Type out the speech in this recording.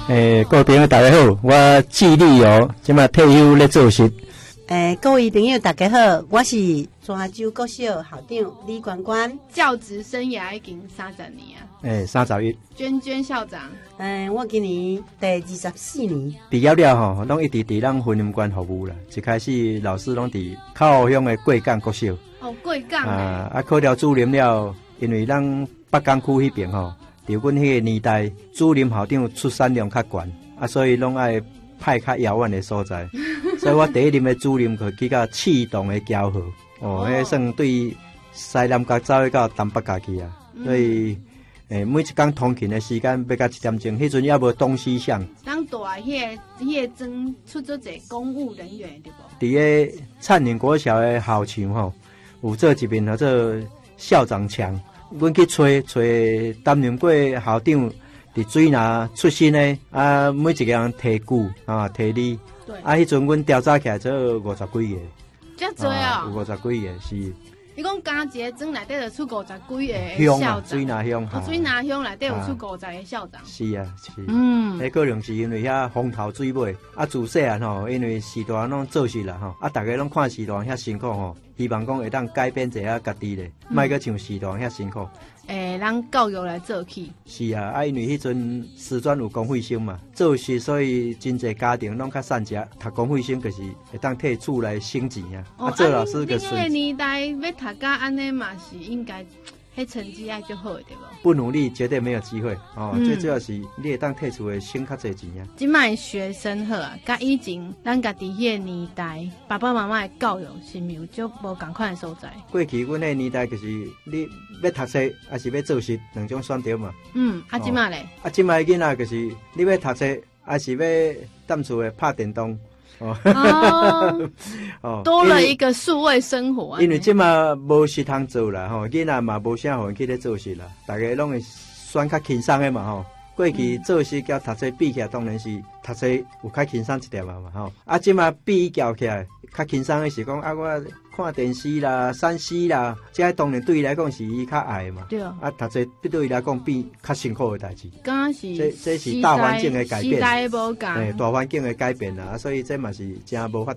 各位朋友大家好，我纪立友，即马退休咧做事。 各位朋友大家好，我是泉州国小校长李关关， 教职生涯已经30年啊。 31。 娟娟校长， 我今年第24年。 毕业了吼，拢一直伫咱婚姻馆服务啦。一开始老师拢伫靠乡的贵港国小。 哦，贵港考了主任了，因为咱北港区迄边吼，伫阮迄个年代，主任校长出产量较悬，所以拢爱派较遥远的所在。所以我第一任的主任就去到启东的骄河，迄算对西南角走去到东北角去啊。所以，每一天通勤的时间要到1点钟，迄阵也无东西向。 当大迄个增出做者公务人员对不？ 伫个灿宁国小的校场吼，有做一面做校长墙，阮去找担任过校长。伫水拿出身的每一个人提鼓提礼，迄阵阮调查起来做50几个， 遮多啊， 有50几个是。 你讲加一个庄内底就出50几个校长， 水拿乡， 水拿乡内底有出50个校长。 是啊，是。迄可能是因为遐风头水尾，自细汉吼，因为时代拢做事啦吼，大家拢看时代遐辛苦吼，希望讲会当改变一下家己咧，莫个像时代遐辛苦。 咱教育来做起。 是啊，因为迄阵师专有公费生嘛，做事所以真侪家庭拢较善食，读公费生就是会当替厝来省钱啊。做老师个顺。年代要读到安尼嘛是应该，迄成绩爱就好对无？ 不努力绝对没有机会最主要是你会当替厝会省较侪钱啊。 即摆学生好啊，甲以前咱家己迄个年代，爸爸妈妈的教育是毋是有足无共款的所在？ 过去阮迄年代就是你要读书还是要做事两种选择嘛。 即摆咧？ 即摆囡仔就是你要读书还是要踮厝诶拍电动。 多了一个数位生活。 因为即马无事通做啦，囡仔嘛无啥互去咧做事啦，大家拢会选较轻松的嘛吼。过去做事甲读书比起来，当然是读书有较轻松一点嘛吼。即马比较起来，较轻松的是讲我看电视啦、3C 啦，这当然对伊来讲是伊较爱嘛。 对。 读书对伊来讲比较辛苦的代志。 刚是这是大环境的改变， 时代无共， 大环境的改变啦，所以这嘛是真无法